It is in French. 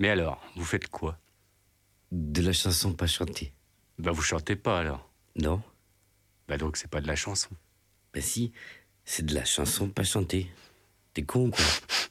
Mais alors, vous faites quoi? De la chanson pas chantée. Bah vous chantez pas alors. Non? Bah donc c'est pas de la chanson. Bah si, c'est de la chanson pas chantée. T'es con ou quoi?